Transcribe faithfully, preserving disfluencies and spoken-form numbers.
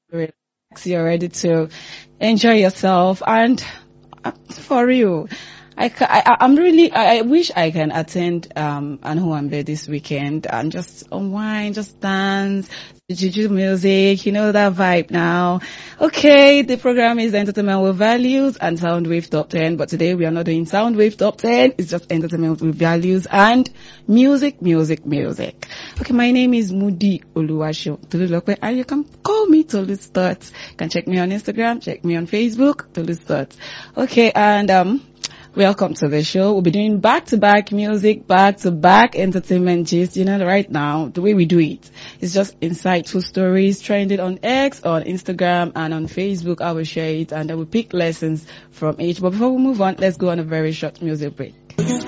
relax, you're ready to enjoy yourself, and uh, for real. I, ca- I, I- I'm really, I, I wish I can attend, um, an Huambe this weekend and just unwind, just dance, juju music, you know that vibe now. Okay, the program is Entertainment with Values and Soundwave Top ten, but today we are not doing Soundwave Top ten, it's just Entertainment with Values and music, music, music. Okay, my name is Moody Oluwasho Tolulokwe, and you can call me Tolu Stutz. You can check me on Instagram, check me on Facebook, Tolu Stutz. Okay, and um, welcome to the show. We'll be doing back-to-back music, back-to-back entertainment gist. You know, right now, the way we do it is just insightful stories trending on X, on Instagram, and on Facebook. I will share it, and I will pick lessons from each. But before we move on, let's go on a very short music break.